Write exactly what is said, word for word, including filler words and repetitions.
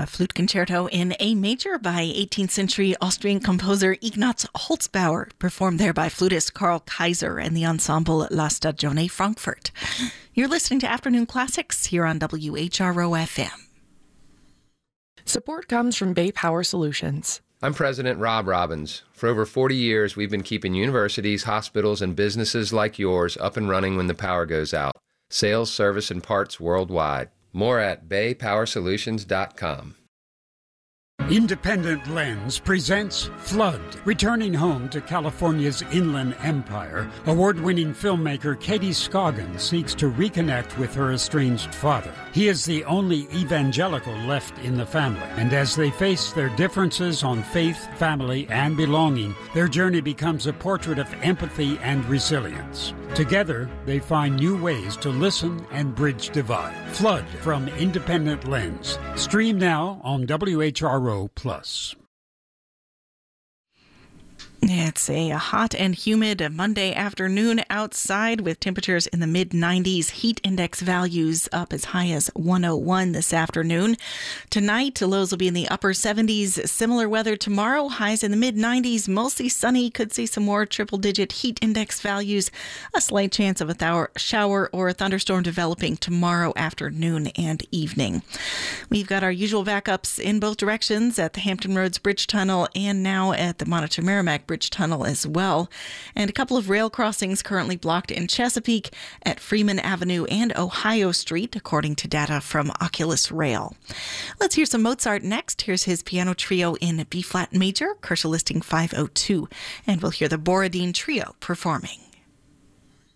A flute concerto in A major by eighteenth century Austrian composer Ignaz Holzbauer, performed there by flutist Karl Kaiser and the ensemble La Stagione Frankfurt. You're listening to Afternoon Classics here on W H R O F M. Support comes from Bay Power Solutions. I'm President Rob Robbins. For over forty years, we've been keeping universities, hospitals, and businesses like yours up and running when the power goes out. Sales, service, and parts worldwide. More at bay power solutions dot com. Independent Lens presents Flood. Returning home to California's Inland Empire, award-winning filmmaker Katie Scoggin seeks to reconnect with her estranged father. He is the only evangelical left in the family, and as they face their differences on faith, family, and belonging, their journey becomes a portrait of empathy and resilience. Together, they find new ways to listen and bridge divide. Flood from Independent Lens. Stream now on W H R O Plus. It's a hot and humid Monday afternoon outside with temperatures in the mid nineties. Heat index values up as high as one oh one this afternoon. Tonight, lows will be in the upper seventies. Similar weather tomorrow, highs in the mid nineties. Mostly sunny. Could see some more triple-digit heat index values. A slight chance of a thou- shower or a thunderstorm developing tomorrow afternoon and evening. We've got our usual backups in both directions at the Hampton Roads Bridge Tunnel and now at the Monitor Merrimack Bridge Tunnel as well. And a couple of rail crossings currently blocked in Chesapeake at Freeman Avenue and Ohio Street, according to data from Oculus Rail. Let's hear some Mozart next. Here's his piano trio in B-flat major, Kershaw listing five oh two. And we'll hear the Borodin Trio performing.